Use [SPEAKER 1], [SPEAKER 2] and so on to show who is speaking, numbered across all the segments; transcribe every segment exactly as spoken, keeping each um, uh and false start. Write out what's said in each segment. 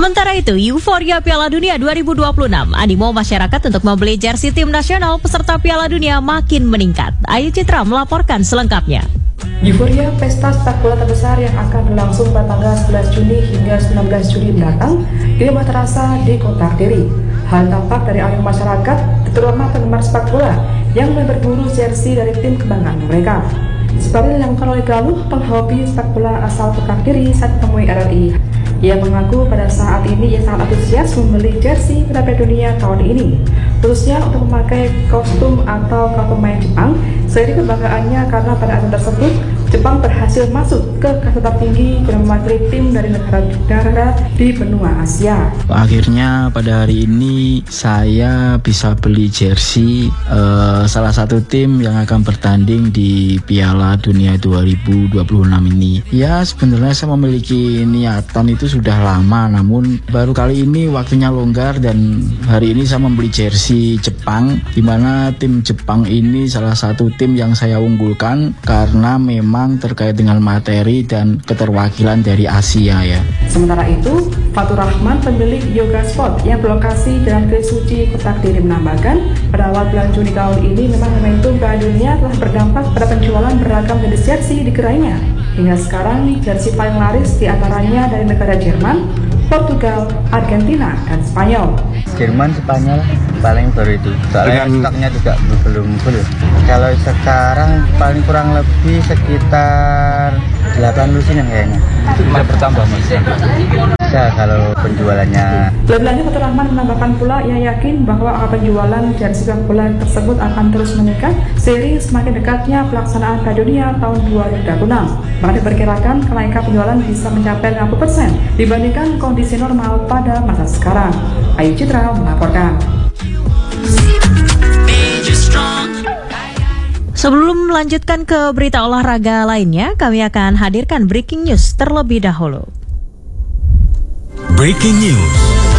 [SPEAKER 1] Sementara itu, euforia Piala Dunia dua ribu dua puluh enam, animo masyarakat untuk membeli jersey tim nasional peserta Piala Dunia makin meningkat. Ayu Citra melaporkan selengkapnya.
[SPEAKER 2] Euforia pesta sepak bola terbesar yang akan berlangsung pada tanggal sebelas Juni hingga sembilan belas Juli mendatang kini terasa di kota Kediri. Hal tampak dari animo masyarakat, terutama penggemar sepak bola yang mulai berburu jersey dari tim kebanggaan mereka. Seperti dilakukan oleh Galuh, penghobi sepak bola asal kota Kediri saat menemui R R I. Ia mengaku pada saat ini ia sangat antusias membeli jersey pada Piala Dunia tahun ini, khususnya untuk memakai kostum atau kalau pemain Jepang. Seiring kebanggaannya karena pada acara tersebut Jepang berhasil masuk ke kasta tertinggi guna mewakili tim dari negara-negara di benua Asia.
[SPEAKER 3] Akhirnya pada hari ini saya bisa beli jersey uh, salah satu tim yang akan bertanding di Piala Dunia dua ribu dua puluh enam ini. Ya, sebenarnya saya memiliki niatan itu sudah lama, namun baru kali ini waktunya longgar dan hari ini saya membeli jersey Jepang, di mana tim Jepang ini salah satu tim yang saya unggulkan karena memang terkait dengan materi dan keterwakilan dari Asia ya.
[SPEAKER 2] Sementara itu, Fatur Rahman, pemilik Yoga Sport yang berlokasi dalam Kris Suci Kota Kediri menambahkan, pada awal bulan Juni tahun ini memang momentum Piala Dunia telah berdampak pada penjualan beragam jenis jersey di gerainya. Hingga sekarang, jersey paling laris diantaranya dari negara Jerman, Portugal, Argentina, dan Spanyol.
[SPEAKER 4] Jerman, Spanyol paling baru itu. Soalnya stoknya juga belum full. Kalau sekarang paling kurang lebih sekitar delapan puluh sini kayaknya.
[SPEAKER 5] Itu bisa bertambah mas?
[SPEAKER 4] Bisa kalau penjualannya.
[SPEAKER 2] Lebih lanjut, Fatur Rahman menambahkan pula ia yakin bahwa angka penjualan jersey sepak bola tersebut akan terus meningkat seiring semakin dekatnya pelaksanaan Piala Dunia tahun dua ribu dua puluh enam. Bahkan diperkirakan kenaikan penjualan bisa mencapai lima puluh persen dibandingkan kondisi normal pada masa sekarang. Ayu Citra melaporkan.
[SPEAKER 1] Sebelum melanjutkan ke berita olahraga lainnya, kami akan hadirkan breaking news terlebih dahulu.
[SPEAKER 6] Breaking news.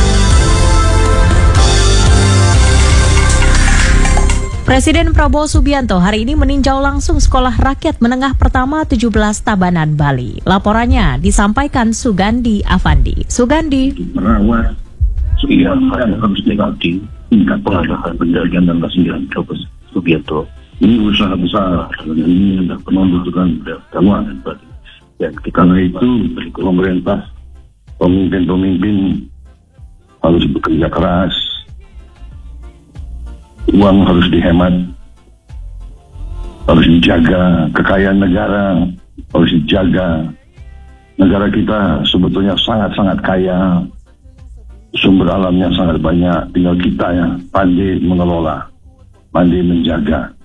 [SPEAKER 1] Presiden Prabowo Subianto hari ini meninjau langsung Sekolah Rakyat Menengah Pertama tujuh belas Tabanan, Bali. Laporannya disampaikan Sugandi Avandi. Sugandi.
[SPEAKER 7] Merawat sekian harus negatif tingkat pengadahan penjagaan dan sembilan Subianto. Ini usaha besar dan ini tidak pernah membutuhkan pengawasan. Dan karena itu pemerintah, pemimpin-pemimpin harus bekerja keras, uang harus dihemat, harus dijaga kekayaan negara, harus dijaga. Negara kita sebetulnya sangat-sangat kaya, sumber alamnya sangat banyak, tinggal kita yang pandai mengelola, pandai menjaga.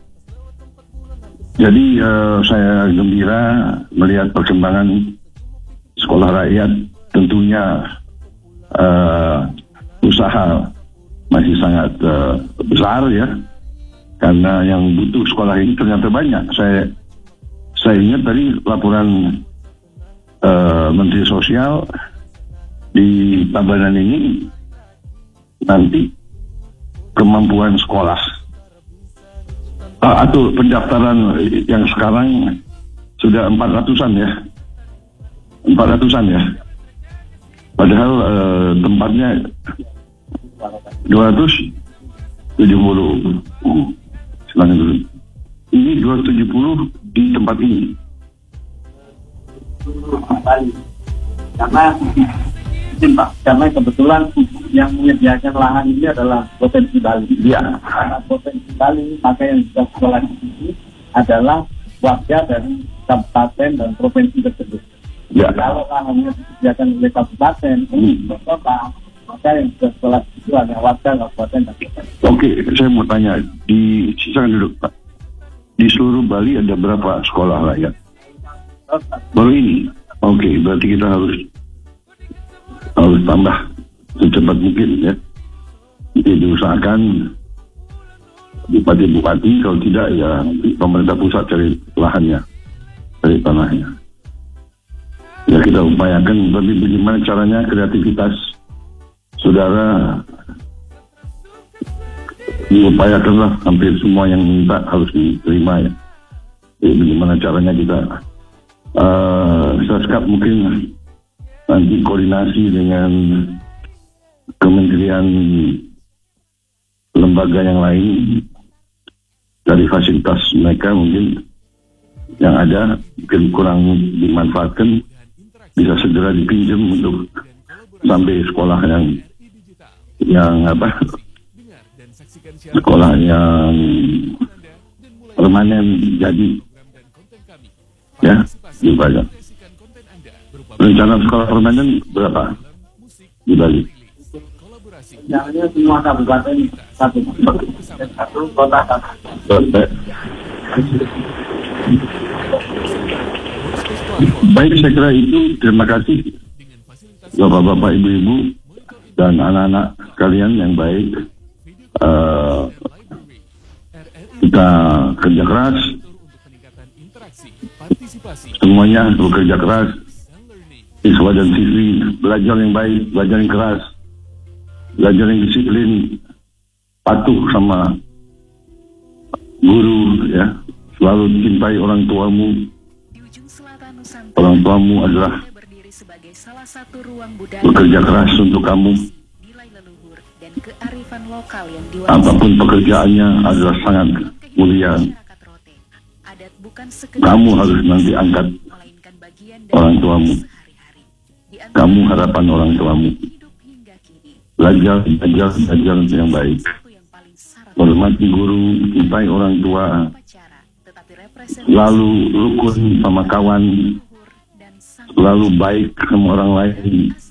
[SPEAKER 7] Jadi uh, saya gembira melihat perkembangan sekolah rakyat. Tentunya uh, usaha masih sangat uh, besar ya, karena yang butuh sekolah ini ternyata banyak. Saya saya ingat tadi laporan uh, Menteri Sosial di Tabanan ini nanti kemampuan sekolah uh, atau pendaftaran yang sekarang sudah empat ratusan ya, empat ratusan ya. Padahal uh, tempatnya dua ratus tujuh puluh. Silakan dulu. Ini dua ratus tujuh puluh di tempat ini.
[SPEAKER 8] Karena Pak, karena kebetulan yang menyediakan lahan ini adalah Provinsi Bali.
[SPEAKER 7] Ya.
[SPEAKER 8] Karena Provinsi Bali, maka yang sudah sekolah ini adalah warga dari kabupaten dan provinsi tersebut.
[SPEAKER 7] Ya.
[SPEAKER 8] Kalau lahannya disediakan oleh kabupaten, ini berkota, maka yang sudah sekolah itu hanya warga kabupaten dan provinsi.
[SPEAKER 7] Oke, saya mau tanya, di silakan duduk Pak. Di seluruh Bali ada berapa sekolah rakyat? Baru ini. Oke, berarti kita harus harus tambah secepat mungkin ya. Jadi diusahakan bupati-bupati, kalau tidak ya pemerintah pusat cari lahannya, cari tanahnya. Ya kita upayakan, tapi bagaimana caranya kreativitas saudara diupayakanlah, hampir semua yang minta harus diterima ya. Jadi bagaimana caranya kita uh, Saskap mungkin nanti koordinasi dengan kementerian lembaga yang lain dari fasilitas mereka mungkin yang ada mungkin kurang dimanfaatkan, bisa segera dipinjam untuk sampai sekolah yang yang apa sekolah yang permanen jadi ya di Bali. Rencana sekolah permanen berapa di Bali?
[SPEAKER 8] Rencananya semua kabupaten satu satu kota satu.
[SPEAKER 7] Baik, saya kira itu. Terima kasih Bapak-bapak, Ibu-ibu dan anak-anak kalian yang baik. Uh, kita kerja keras, semuanya bekerja keras, siswa dan siswi belajar yang baik, belajar yang keras, belajar yang disiplin, patuh sama guru, ya, selalu cintai orang tuamu. Orang tuamu adalah bekerja keras untuk kamu. Apapun pekerjaannya adalah sangat mulia. Kamu harus nanti angkat orang tuamu. Kamu harapan orang tuamu. Belajar, belajar, belajar yang baik. Hormati guru, cintai orang tua. Lalu rukun sama kawan, lalu baik sama orang lain,